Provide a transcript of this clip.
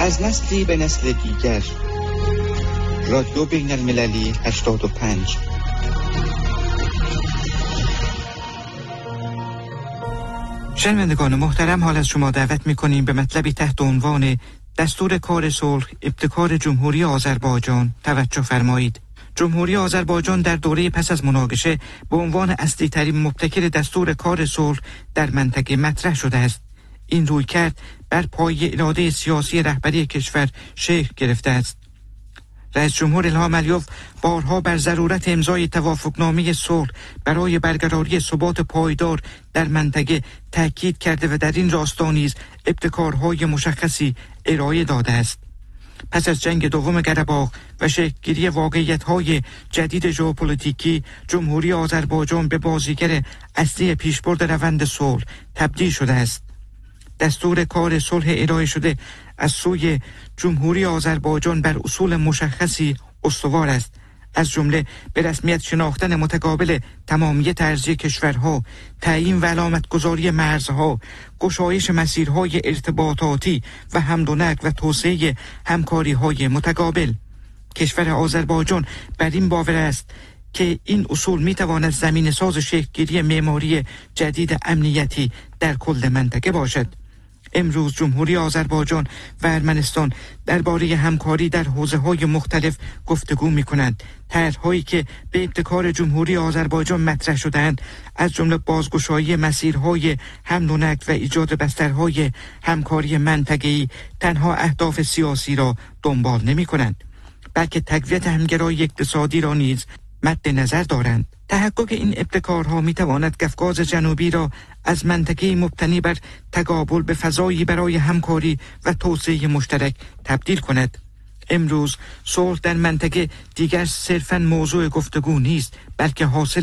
از نسلی به نسل دیگر. رادیو بین المللی 85. شنوندگان محترم، حال از شما دعوت می‌کنیم به مطلبی تحت عنوان دستور کار صلح ابتکار جمهوری آذربایجان توجه فرمایید. جمهوری آذربایجان در دوره پس از مناقشه به عنوان اصلی ترین مبتکر دستور کار صلح در منطقه مطرح شده است. این رویکرد بر پایه اراده سیاسی رهبری کشور شکل گرفته است. رئیس جمهور الهام علیوف بارها بر ضرورت امضای توافقنامه صلح برای برقراری ثبات پایدار در منطقه تاکید کرده و در این راستا نیز ابتکارهای مشخصی ارائه داده است. پس از جنگ دوم قره‌باغ و شکل‌گیری واقعیت‌های جدید ژئوپلیتیکی، جمهوری آذربایجان به بازیگر اصلی پیشبرد روند صلح تبدیل شده است. دستور کار صلح ارائه شده از سوی جمهوری آذربایجان بر اصول مشخصی استوار است، از جمله به رسمیت شناختن متقابل تمامیت ارضی کشورها، تعیین و علامتگذاری مرزها، گشایش مسیرهای ارتباطاتی و حمل و نقل و توسعه همکاری‌های متقابل. کشور آذربایجان بر این باور است که این اصول می‌تواند زمینه‌ساز شکل‌گیری معماری جدید امنیتی در کل منطقه باشد. امروز جمهوری آذربایجان و ارمنستان درباره همکاری در حوزه‌های مختلف گفتگو می‌کنند. طرح‌هایی که به ابتکار جمهوری آذربایجان مطرح شده‌اند از جمله بازگشایی مسیرهای حمل و نقل و ایجاد بسترهای همکاری منطقه‌ای تنها اهداف سیاسی را دنبال نمی‌کنند، بلکه تقویت همگرایی اقتصادی را نیز مد نظر دارند. تحقق این ابتکارها می‌تواند قفقاز جنوبی را از منطقه مبتنی بر تقابل به فضایی برای همکاری و توسعه مشترک تبدیل کند. امروز صلح در منطقه دیگر صرفاً موضوع گفتگو نیست، بلکه حاصل